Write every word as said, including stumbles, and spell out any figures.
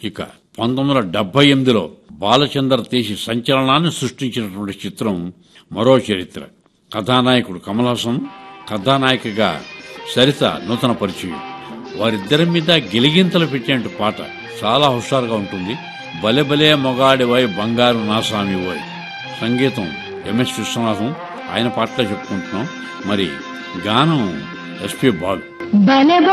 ఇక పంతొమ్మిది వందల డెబ్బై ఎనిమిదిలో బాలచంద్ర తీసి సంచలనాన్ని సృష్టించినటువంటి చిత్రం మరో చరిత్ర. కథానాయకుడు కమల్ హాసన్, కథానాయికగా సరిత నూతన పరిచయం. వారిద్దరి మీద గిలిగింతలు పెట్టేంటి పాట చాలా హుషారుగా ఉంటుంది. బలె బలే మొగాడివై బంగారు నాసామి ఓయ్. సంగీతం ఎంఎస్ విశ్వనాథం, ఆయన పాటలే చెప్పుకుంటున్నాం. మరి గానం ఎస్పి బాలు.